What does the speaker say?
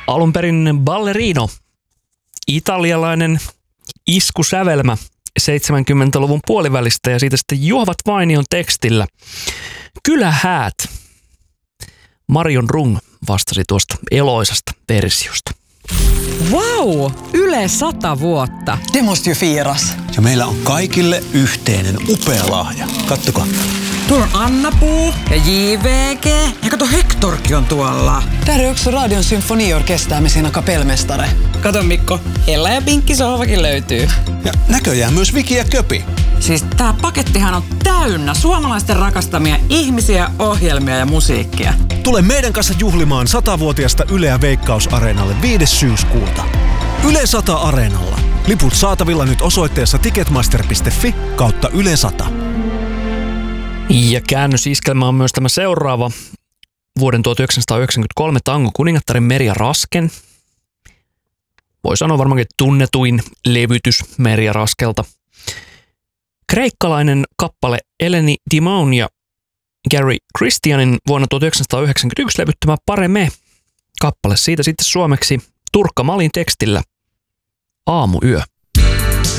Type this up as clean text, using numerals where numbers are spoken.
Alun perin ballerino, italialainen iskusävelmä 70-luvun puolivälistä ja siitä sitten Juhovat Vainion tekstillä. Kylähäät. Marion Rung vastasi tuosta eloisasta versiosta. Wow! Yle 100 vuotta. Det måste ju firas. Ja meillä on kaikille yhteinen upea lahja. Kattokaa. Tuolla on Anna-Puu ja JVG. Ja kato, Hectorkin on tuolla. Där är också Radion symfoniorkester med sina kapellmästare. Kato Mikko, Ella ja Pinkki sohvakin löytyy. Ja näköjään myös Viki ja Köpi. Siis tää pakettihan on täynnä suomalaisten rakastamia ihmisiä, ohjelmia ja musiikkia. Tule meidän kanssa juhlimaan 100-vuotiasta Yleä Veikkaus-areenalle 5. syyskuuta. Yle 100 Areenalla. Liput saatavilla nyt osoitteessa ticketmaster.fi/Yle 100. Ja käännösiskelmä on myös tämä seuraava. Vuoden 1993 tango-kuningattaren Merja Rasken. Voi sanoa varmaankin tunnetuin levytys Merja Raskelta. Kreikkalainen kappale Eleni Dimaun ja Gary Christianin vuonna 1991 levyttämä Pare Me -kappale. Siitä sitten suomeksi Turkka Malin tekstillä Aamuyö.